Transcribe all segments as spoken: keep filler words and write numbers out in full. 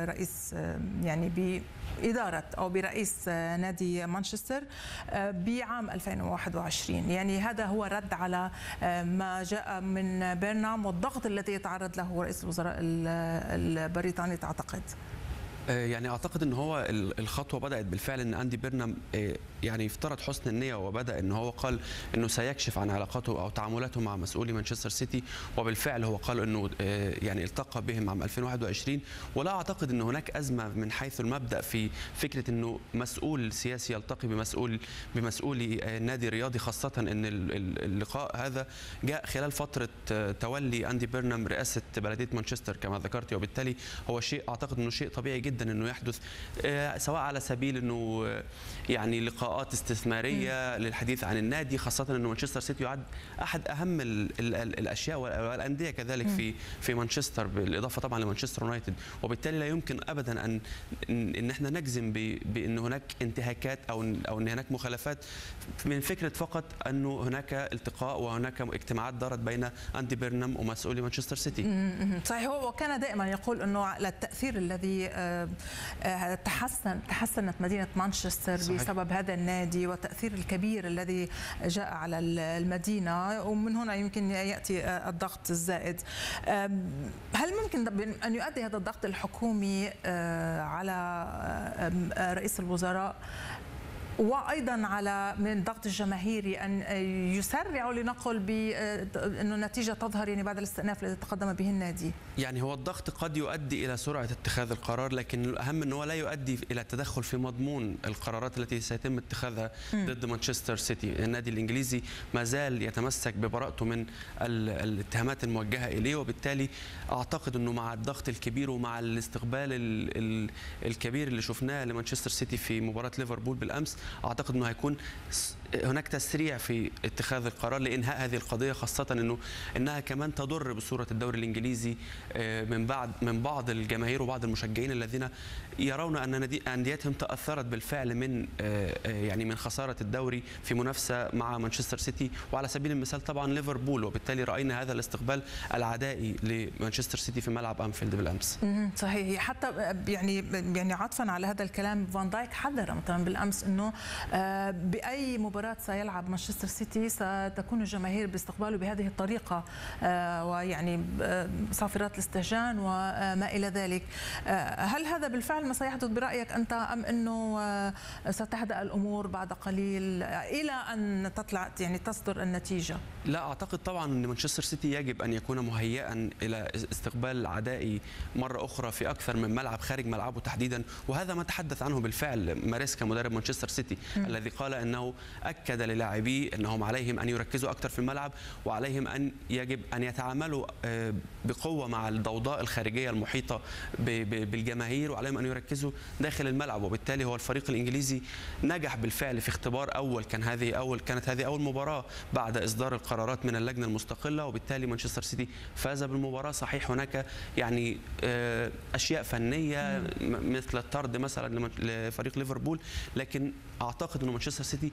برئيس يعني بإدارة أو برئيس نادي مانشستر بعام ألفين وواحد وعشرين. يعني هذا هو رد على ما جاء من بيرنام والضغط الذي يتعرض له رئيس الوزراء البريطاني تعتقد؟ يعني اعتقد ان هو الخطوه بدات بالفعل ان اندي بيرنام يعني افترض حسن النيه وبدا ان هو قال انه سيكشف عن علاقاته او تعاملاته مع مسؤولي مانشستر سيتي، وبالفعل هو قال انه يعني التقى بهم عام ألفين وواحد وعشرين. ولا اعتقد ان هناك ازمه من حيث المبدا في فكره انه مسؤول سياسي يلتقي بمسؤول بمسؤولي نادي رياضي، خاصه ان اللقاء هذا جاء خلال فتره تولي اندي بيرنام رئاسه بلديه مانشستر كما ذكرت، وبالتالي هو شيء اعتقد انه شيء طبيعي جدا انه يحدث، سواء على سبيل انه يعني لقاءات استثماريه م. للحديث عن النادي، خاصه انه مانشستر سيتي يعد احد اهم ال ال الاشياء والانديه كذلك م. في في مانشستر، بالاضافه طبعا لمانشستر يونايتد، وبالتالي لا يمكن ابدا ان ان احنا نجزم بان هناك انتهاكات او او ان هناك مخالفات من فكره فقط انه هناك التقاء وهناك اجتماعات دارت بين اندي بيرنام ومسؤولي مانشستر سيتي. م. صحيح، هو وكان دائما يقول انه على التاثير الذي تحسن تحسنت مدينة مانشستر صحيح. بسبب هذا النادي والتأثير الكبير الذي جاء على المدينة، ومن هنا يمكن يأتي الضغط الزائد. هل ممكن أن يؤدي هذا الضغط الحكومي على رئيس الوزراء وأيضا على من ضغط الجماهيري أن يسرعوا لنقل بأنه النتيجة تظهر يعني بعد الاستئناف الذي تقدم به النادي؟ يعني هو الضغط قد يؤدي إلى سرعة اتخاذ القرار، لكن الأهم أنه لا يؤدي إلى التدخل في مضمون القرارات التي سيتم اتخاذها ضد مانشستر سيتي. النادي الإنجليزي ما زال يتمسك ببراءته من الاتهامات الموجهة إليه، وبالتالي أعتقد أنه مع الضغط الكبير ومع الاستقبال الكبير اللي شفناه لمانشستر سيتي في مباراة ليفربول بالأمس، أعتقد أنه هيكون هناك تسريع في اتخاذ القرار لإنهاء هذه القضية، خاصة أنه إنها كمان تضر بصورة الدوري الإنجليزي من بعد من بعض الجماهير وبعض المشجعين الذين يرون أن أنديتهم تأثرت بالفعل من يعني من خسارة الدوري في منافسة مع مانشستر سيتي، وعلى سبيل المثال طبعا ليفربول، وبالتالي رأينا هذا الاستقبال العدائي لمانشستر سيتي في ملعب أنفيلد بالأمس. صحيح، حتى يعني يعني عطفا على هذا الكلام فان دايك حذر مثلا بالأمس أنه بأي مباراة سيلعب مانشستر سيتي ستكون الجماهير باستقباله بهذه الطريقة، ويعني صافرات الاستهجان وما إلى ذلك. هل هذا بالفعل ما سيحدث برأيك أنت، أم أنه ستهدأ الأمور بعد قليل إلى أن تطلع يعني تصدر النتيجة؟ لا أعتقد طبعا أن مانشستر سيتي يجب أن يكون مهيئا إلى استقبال عدائي مرة أخرى في أكثر من ملعب خارج ملعبه تحديدا، وهذا ما تحدث عنه بالفعل ماريسكا مدرب مانشستر سيتي م. الذي قال أنه أكد للاعبيه أنهم عليهم أن يركزوا أكثر في الملعب، وعليهم أن يجب أن يتعاملوا بقوة مع الضوضاء الخارجية المحيطة بالجماهير، وعليهم أن يركزوا داخل الملعب. وبالتالي هو الفريق الإنجليزي نجح بالفعل في اختبار أول، كان هذه أول كانت هذه أول مباراة بعد إصدار القرارات من اللجنة المستقلة، وبالتالي مانشستر سيتي فاز بالمباراة. صحيح هناك يعني أشياء فنية مثل الطرد مثلا لفريق ليفربول، لكن أعتقد أن مانشستر سيتي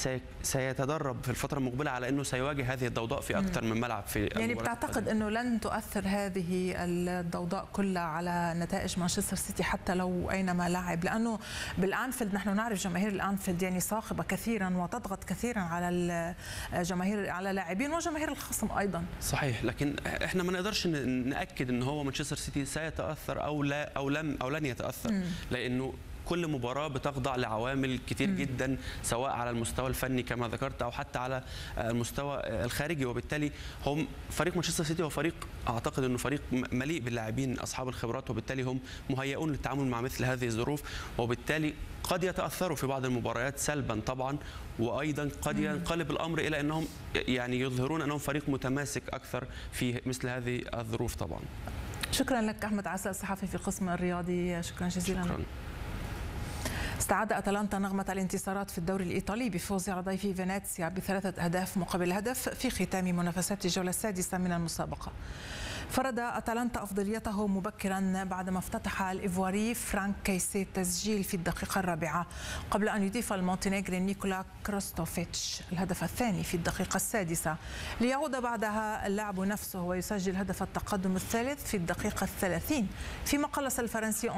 سيتدرب في الفترة المقبلة على أنه سيواجه هذه الضوضاء في أكثر من ملعب في يعني بتعتقد أنه لن تؤثر هذه الضوضاء كلها على نتائج مانشستر سيتي حتى لو أينما لعب؟ لأنه بالأنفيلد نحن نعرف جماهير الأنفيلد يعني صاخبة كثيرا وتضغط كثيرا على الجماهير على لاعبين وجماهير الخصم أيضا. صحيح، لكن احنا ما نقدرش نأكد أنه هو مانشستر سيتي سيتأثر أو لا أو لم أو لن يتأثر، م. لأنه كل مباراة بتخضع لعوامل كتير جدا، سواء على المستوى الفني كما ذكرت أو حتى على المستوى الخارجي، وبالتالي هم فريق مانشستر سيتي هو فريق أعتقد أنه فريق مليء باللاعبين أصحاب الخبرات، وبالتالي هم مهيئون للتعامل مع مثل هذه الظروف، وبالتالي قد يتأثروا في بعض المباريات سلبا طبعا، وأيضا قد ينقلب الأمر إلى أنهم يعني يظهرون أنهم فريق متماسك أكثر في مثل هذه الظروف طبعا. شكرا لك أحمد عسل الصحفي في القسم الرياضي، شكرا جزيلا. شكرا. استعاد أتلانتا نغمة الانتصارات في الدوري الإيطالي بفوز على ضيف فينيسيا بثلاثة أهداف مقابل هدف في ختام منافسات الجولة السادسة من المسابقة. فرض أتلانتا أفضليته مبكرا بعدما افتتح الإيفواري فرانك كيسي التسجيل في الدقيقة الرابعة، قبل أن يضيف المونتينيغري نيكولا كروستوفيتش الهدف الثاني في الدقيقة السادسة، ليعود بعدها اللاعب نفسه ويسجل هدف التقدم الثالث في الدقيقة الثلاثين، فيما قلص الفرنسي